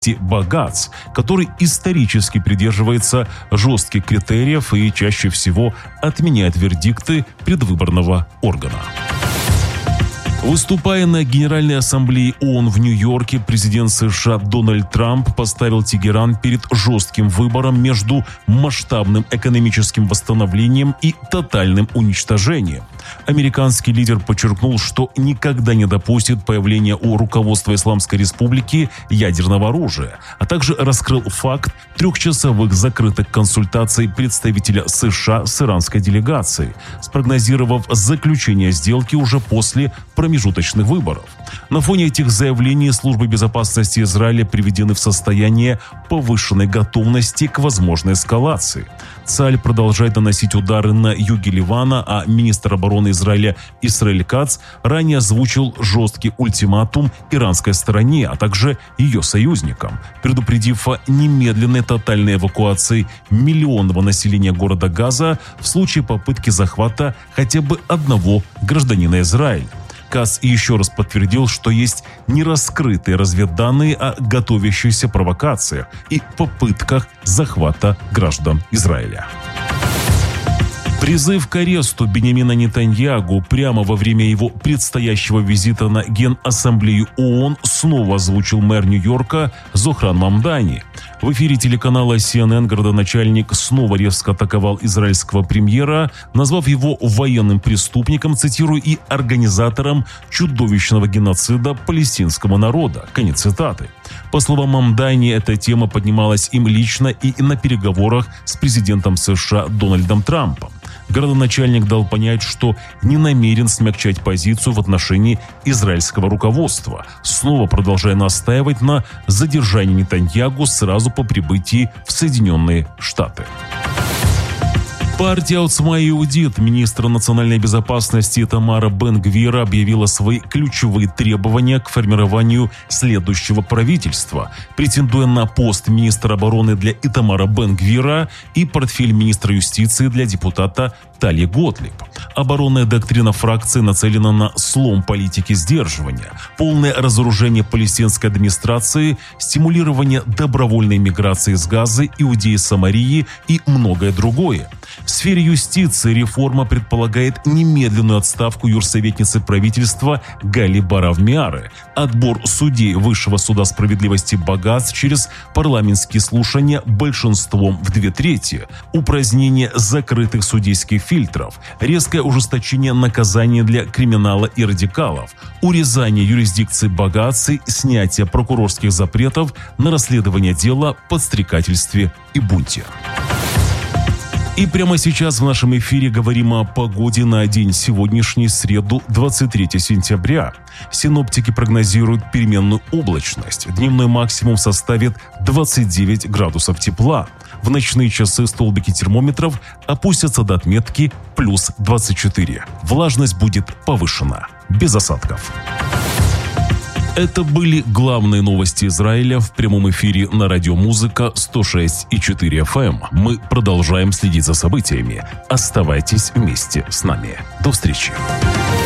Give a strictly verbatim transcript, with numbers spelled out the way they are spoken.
справедливости Багац, который исторически придерживается жестких критериев и чаще всего отменяет вердикты предвыборного органа. Выступая на Генеральной ассамблее ООН в Нью-Йорке, президент США Дональд Трамп поставил Тегеран перед жестким выбором между масштабным экономическим восстановлением и тотальным уничтожением. Американский лидер подчеркнул, что никогда не допустит появления у руководства Исламской Республики ядерного оружия, а также раскрыл факт трехчасовых закрытых консультаций представителя США с иранской делегацией, спрогнозировав заключение сделки уже после промежуточных выборов. На фоне этих заявлений службы безопасности Израиля приведены в состояние повышенной готовности к возможной эскалации. Цаль продолжает наносить удары на юге Ливана, а министр обороны Израиля Исраэль Кац ранее озвучил жесткий ультиматум иранской стороне, а также ее союзникам, предупредив о немедленной тотальной эвакуации миллионного населения города Газа в случае попытки захвата хотя бы одного гражданина Израиля. Кац еще раз подтвердил, что есть нераскрытые разведданные о готовящихся провокациях и попытках захвата граждан Израиля. Призыв к аресту Биньямина Нетаньяху прямо во время его предстоящего визита на Генассамблею ООН снова озвучил мэр Нью-Йорка Зохран Мамдани. В эфире телеканала си эн эн городоначальник снова резко атаковал израильского премьера, назвав его военным преступником, цитирую, и организатором чудовищного геноцида палестинского народа. Конец цитаты. По словам Мамдани, эта тема поднималась им лично и на переговорах с президентом США Дональдом Трампом. Городоначальник дал понять, что не намерен смягчать позицию в отношении израильского руководства, снова продолжая настаивать на задержании Нетаньяху сразу по прибытии в Соединенные Штаты. Партия Оцма Иудит министра национальной безопасности Итамара Бен-Гвира объявила свои ключевые требования к формированию следующего правительства, претендуя на пост министра обороны для Итамара Бен-Гвира и портфель министра юстиции для депутата Тали Готлиб. Оборонная доктрина фракции нацелена на слом политики сдерживания, полное разоружение палестинской администрации, стимулирование добровольной миграции из Газы, Иудеи, Самарии и многое другое. В сфере юстиции реформа предполагает немедленную отставку юрсоветницы правительства Гали Барав-Миары, отбор судей Высшего суда справедливости Багац через парламентские слушания большинством в две трети, упразднение закрытых судейских фильтров, резкое ужесточение наказания для криминала и радикалов, урезание юрисдикции Багац и снятие прокурорских запретов на расследование дела о подстрекательстве и бунте. И прямо сейчас в нашем эфире говорим о погоде на день сегодняшний, среду, двадцать третьего сентября. Синоптики прогнозируют переменную облачность. Дневной максимум составит двадцать девять градусов тепла. В ночные часы столбики термометров опустятся до отметки плюс двадцать четыре. Влажность будет повышена. Без осадков. Это были главные новости Израиля в прямом эфире на радио Музыка сто шесть и четыре эф эм. Мы продолжаем следить за событиями. Оставайтесь вместе с нами. До встречи.